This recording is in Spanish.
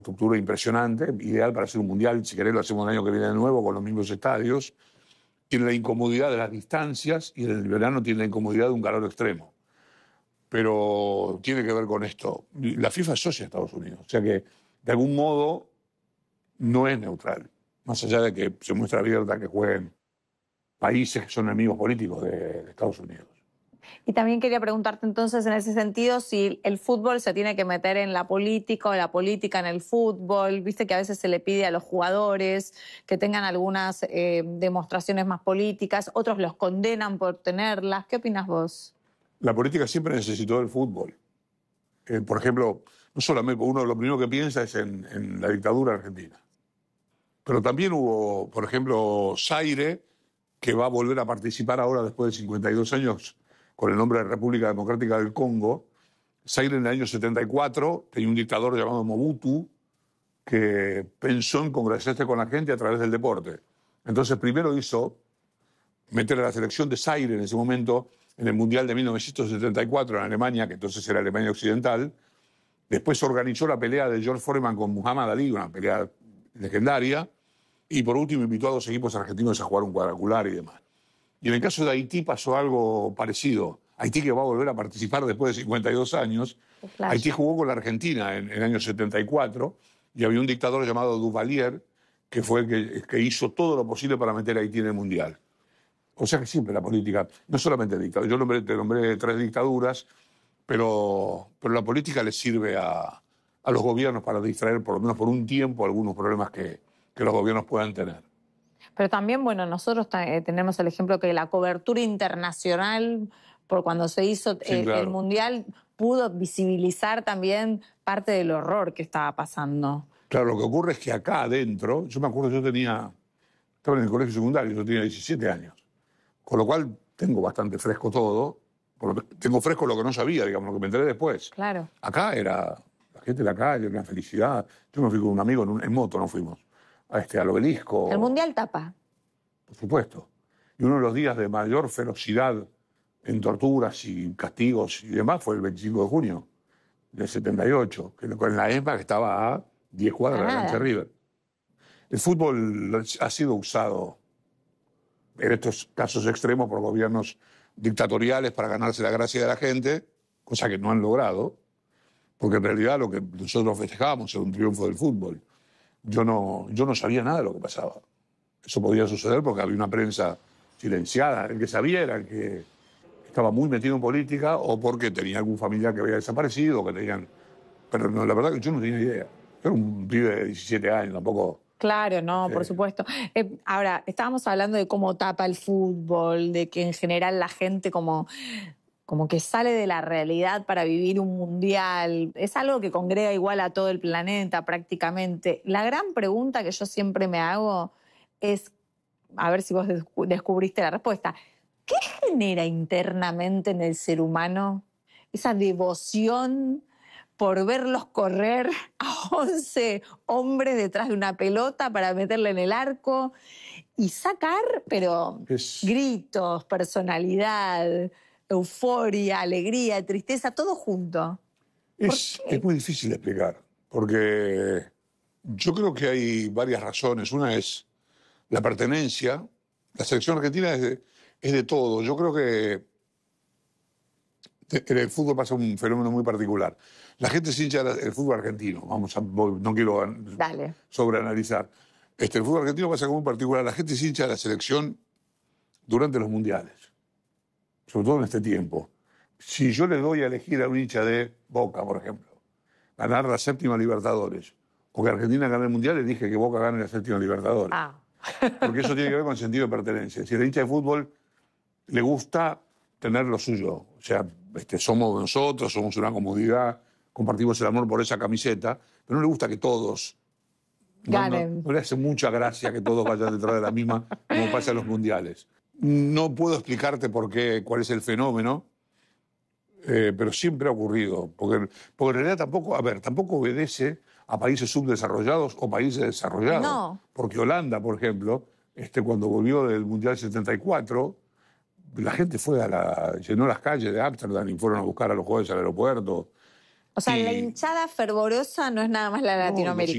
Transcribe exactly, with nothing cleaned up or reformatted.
Estructura impresionante, ideal para hacer un mundial. Si querés lo hacemos el año que viene de nuevo con los mismos estadios. Tiene la incomodidad de las distancias y en el verano tiene la incomodidad de un calor extremo. Pero tiene que ver con esto. La FIFA es socia de Estados Unidos, o sea que de algún modo no es neutral. Más allá de que se muestra abierta que jueguen países que son enemigos políticos de, de Estados Unidos. Y también quería preguntarte entonces en ese sentido si el fútbol se tiene que meter en la política o la política en el fútbol. Viste que a veces se le pide a los jugadores que tengan algunas eh, demostraciones más políticas, otros los condenan por tenerlas. ¿Qué opinas vos? La política siempre necesitó del fútbol. Eh, por ejemplo, no solamente uno lo primero que piensa es en, en la dictadura argentina. Pero también hubo, por ejemplo, Zaire, que va a volver a participar ahora después de cincuenta y dos años con el nombre de República Democrática del Congo. Zaire en el año setenta y cuatro tenía un dictador llamado Mobutu que pensó en congraciarse con la gente a través del deporte. Entonces primero hizo meter a la selección de Zaire en ese momento en el Mundial de mil novecientos setenta y cuatro en Alemania, que entonces era Alemania Occidental. Después organizó la pelea de George Foreman con Muhammad Ali, una pelea legendaria. Y por último invitó a dos equipos argentinos a jugar un cuadrangular y demás. Y en el caso de Haití pasó algo parecido. Haití, que va a volver a participar después de cincuenta y dos años. Haití jugó con la Argentina en, en el año setenta y cuatro y había un dictador llamado Duvalier que fue el que, que hizo todo lo posible para meter a Haití en el Mundial. O sea que siempre la política, no solamente dictadura, yo nombré, te nombré tres dictaduras, pero, pero la política le sirve a, a los gobiernos para distraer por lo menos por un tiempo algunos problemas que, que los gobiernos puedan tener. Pero también, bueno, nosotros eh, tenemos el ejemplo que la cobertura internacional, por cuando se hizo Sí, eh, claro. el Mundial, pudo visibilizar también parte del horror que estaba pasando. Claro, lo que ocurre es que acá adentro, yo me acuerdo, yo tenía, estaba en el colegio secundario, yo tenía diecisiete años, con lo cual tengo bastante fresco todo, tengo fresco lo que no sabía, digamos, lo que me enteré después. Claro. Acá era la gente de la calle, una felicidad. Yo me fui con un amigo en, un, en moto, nos fuimos a este, al obelisco. El Mundial tapa. Por supuesto. Y uno de los días de mayor ferocidad en torturas y castigos y demás fue el veinticinco de junio del setenta y ocho, que en la ESMA que estaba a diez cuadras de la cancha de River. El fútbol ha sido usado en estos casos extremos por gobiernos dictatoriales para ganarse la gracia de la gente, cosa que no han logrado, porque en realidad lo que nosotros festejábamos era un triunfo del fútbol. Yo no, yo no sabía nada de lo que pasaba. Eso podía suceder porque había una prensa silenciada. El que sabía era el que estaba muy metido en política o porque tenía algún familiar que había desaparecido, que tenían... Pero no, la verdad que yo no tenía idea. Yo era un pibe de diecisiete años, tampoco... Claro, no, sí. Por supuesto. Eh, ahora, estábamos hablando de cómo tapa el fútbol, de que en general la gente como... como que sale de la realidad para vivir un mundial. Es algo que congrega igual a todo el planeta prácticamente. La gran pregunta que yo siempre me hago es, a ver si vos descubriste la respuesta, ¿qué genera internamente en el ser humano esa devoción por verlos correr a once hombres detrás de una pelota para meterle en el arco y sacar, pero es... gritos, personalidad... euforia, alegría, tristeza, todo junto? Es, es muy difícil de explicar, porque yo creo que hay varias razones. Una es la pertenencia. La selección argentina es de, es de todo. Yo creo que en el fútbol pasa un fenómeno muy particular. La gente se hincha del fútbol argentino. Vamos a, no quiero Dale. sobreanalizar. Este, el fútbol argentino pasa como muy particular. La gente se hincha de la selección durante los mundiales. Sobre todo en este tiempo. Si yo le doy a elegir a un hincha de Boca, por ejemplo, ganar la séptima Libertadores, o que Argentina gane el Mundial, le dije que Boca gane la séptima Libertadores. Ah. Porque eso tiene que ver con el sentido de pertenencia. Si el hincha de fútbol le gusta tener lo suyo, o sea, este, somos nosotros, somos una comunidad, compartimos el amor por esa camiseta, pero no le gusta que todos ganen. No, no, no le hace mucha gracia que todos vayan detrás de la misma, como pasa en los mundiales. No puedo explicarte por qué, cuál es el fenómeno, eh, pero siempre ha ocurrido. Porque, porque en realidad tampoco, a ver, tampoco obedece a países subdesarrollados o países desarrollados. No. Porque Holanda, por ejemplo, este, cuando volvió del Mundial setenta y cuatro, la gente fue a la, llenó las calles de Ámsterdam y fueron a buscar a los jugadores al aeropuerto. O sea, y... la hinchada fervorosa no es nada más la latinoamericana.